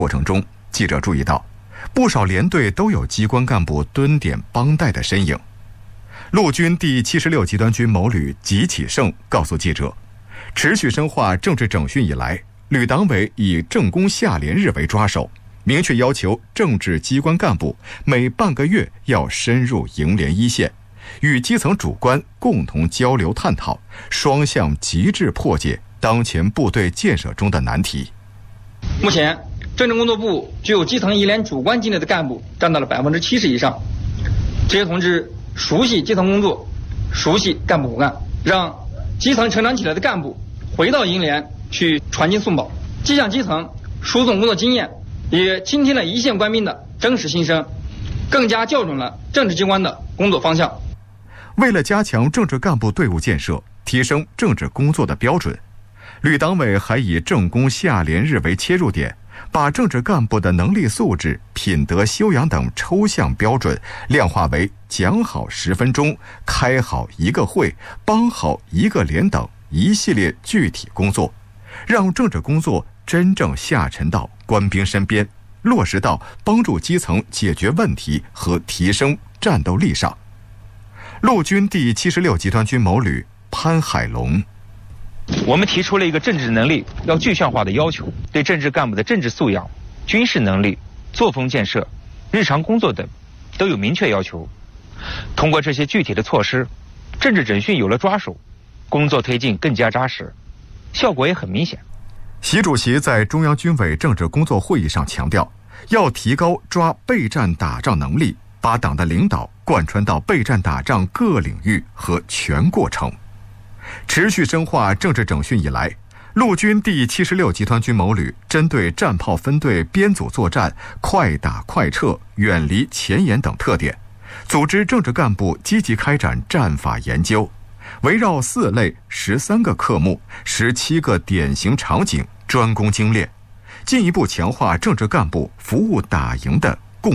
过程中，记者注意到，不少连队都有机关干部蹲点帮带的身影。陆军第76集团军某旅吉启胜告诉记者，持续深化政治整训以来，旅党委以政工下联日为抓手，明确要求政治机关干部每半个月要深入营连一线，与基层主官共同交流探讨，双向极致破解当前部队建设中的难题。 目前，政治工作部具有基层营连主官级别的干部占到了70%以上。这些同志熟悉基层工作，熟悉干部骨干，让基层成长起来的干部回到营连去传经送宝，既向基层输送工作经验，也倾听了一线官兵的真实心声，更加校准了政治机关的工作方向。 为了加强政治干部队伍建设，提升政治工作的标准，旅党委还以政工下联日为切入点，把政治干部的能力素质、品德修养等抽象标准量化为讲好10分钟、开好1个会、帮好1个连等一系列具体工作，让政治工作真正下沉到官兵身边，落实到帮助基层解决问题和提升战斗力上。陆军第76集团军某旅潘海龙， 我们提出了一个政治能力要具象化的要求，对政治干部的政治素养、军事能力、作风建设、日常工作等都有明确要求。通过这些具体的措施，政治整训有了抓手，工作推进更加扎实，效果也很明显。 习主席在中央军委政治工作会议上强调，要提高抓备战打仗能力，把党的领导贯穿到备战打仗各领域和全过程。持续深化政治整训以来，陆军第76集团军某旅针对战炮分队编组作战、快打快撤、远离前沿等特点，组织政治干部积极开展战法研究，围绕4类13个科目、17个典型场景专攻精炼，进一步强化政治干部服务打赢的